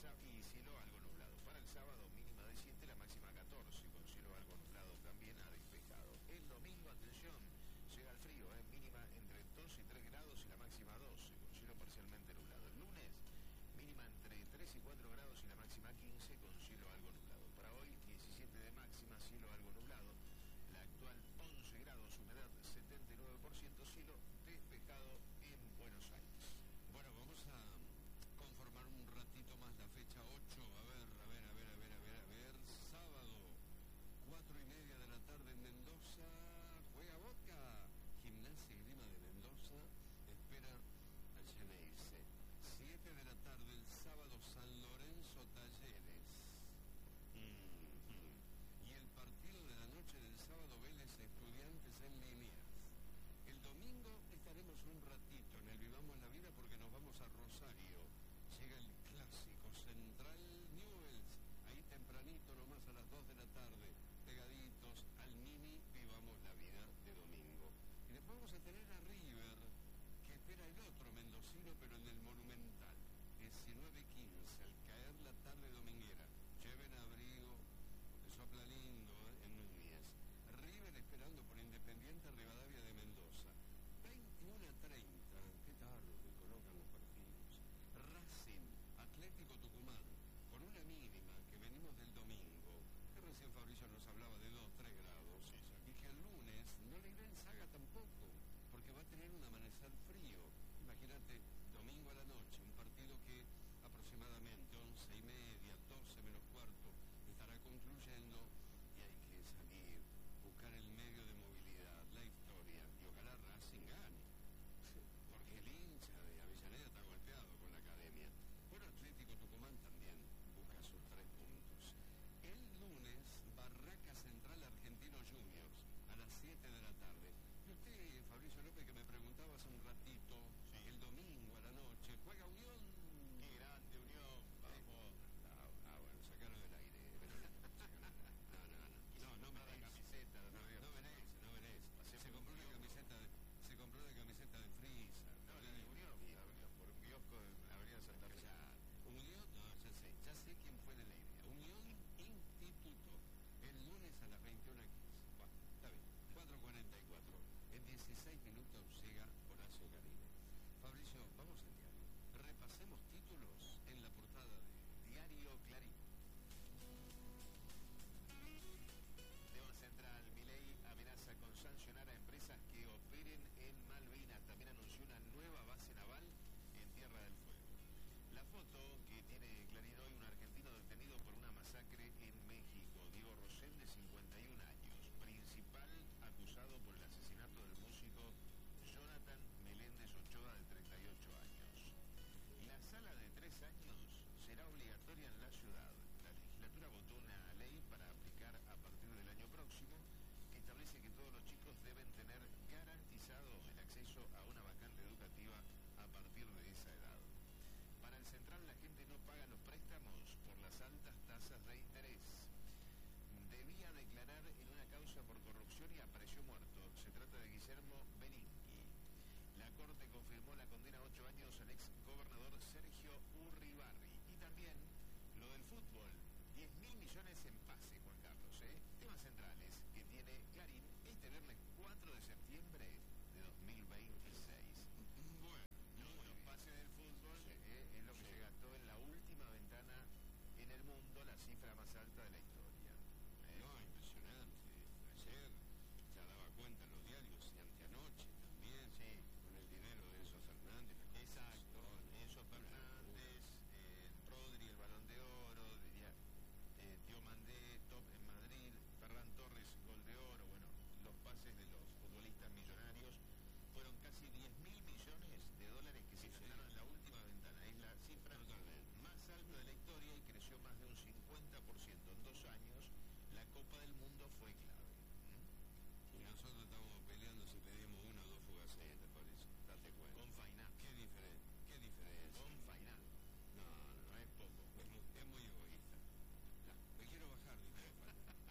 y cielo algo nublado. Para el sábado mínima de 7, la máxima 14, con cielo algo nublado también a despejado. El domingo, atención, llega el frío, mínima entre 2 y 3 grados y la máxima 12, con cielo parcialmente nublado. El lunes, mínima entre 3 y 4 grados y la máxima 15, con cielo algo nublado. Para hoy, 17 de máxima, cielo algo nublado. La actual 11 grados, humedad 79%, cielo despejado en Buenos Aires. Bueno, vamos a conformar un ratito más la fecha 8. A ver. Sábado, 4:30 de la tarde en Mendoza. Juega Boca. Gimnasia y Grima de Mendoza espera al Xeneize. 7 de la tarde el sábado, San Lorenzo Talleres. Y el partido de la noche del sábado, Vélez Estudiantes en Liniers. El domingo estaremos un ratito en el Vivamos la Vida porque nos vamos a Rosario. Llega el clásico Central Newell's, ahí tempranito nomás a las 2 de la tarde, pegaditos al mini Vivamos la Vida de domingo. Y después vamos a tener a River, que espera el otro mendocino, pero en el Monumental, 19:15, al caer la tarde dominguera. Lleven abrigo, porque sopla lindo en Núñez. River esperando por Independiente Rivadavia de Mendoza. 21:30, qué tarde colocan los partidos. Racing, Atlético Tucumán, con una mínima que venimos del domingo, que recién Fabricio nos hablaba de 2-3 grados, y que el lunes no le irá en saga tampoco, porque va a tener un amanecer frío. Imagínate, domingo a la noche, un partido que aproximadamente 11:30, 12 menos cuarto, estará concluyendo y hay que salir, buscar el medio de movilidad, la historia, y ojalá Racing gane, porque el hincha de Avellaneda está golpeado con la academia. Bueno, Atlético Tucumán también busca sus 3 puntos. El lunes, Barraca Central Argentino Juniors, a las 7 de la tarde. Y usted, Fabricio López, que me preguntaba hace un ratito, el domingo a la noche, ¿juega Unión? ¡Qué grande Unión! ¡Vamos! Bueno, sacaron del aire. Pero no merece. Camiseta, No merece. Se compró una camiseta de Frisa. No, la de Unión, por un kiosco en la Avenida Santa Fe. Unión, no, ya sé quién fue de la idea. Unión Instituto, el lunes a las 21:15. Bueno, está bien, 4:44. En 16 minutos llega Horacio Caribe. Fabricio, vamos al diario. Repasemos títulos en la portada de Diario Clarín. Tema central, Milei amenaza con sancionar a empresas que operen en Malvinas. También anunció una nueva base naval en Tierra del Fuego. La foto que tiene Clarín hoy, un argentino detenido por una masacre en México. Diego Rosell, de 51 años, principal acusado por el asesinato del músico Jonathan Meléndez Ochoa, de 38 años. La sala de 3 años será obligatoria en la ciudad. La legislatura votó una ley para aplicar a partir del año próximo que establece que todos los chicos deben tener garantizado el acceso a una vacante educativa a partir de esa edad. Para el Central, la gente no paga los préstamos por las altas tasas de interés. Debía declarar en una causa por corrupción y apareció muerto. Se trata de Guillermo Beningui. La Corte confirmó la condena a 8 años al ex gobernador Sergio Urribarri. Y también lo del fútbol. 10.000 millones en pase, Juan Carlos. Temas centrales que tiene Clarín este viernes 4 de septiembre de 2020.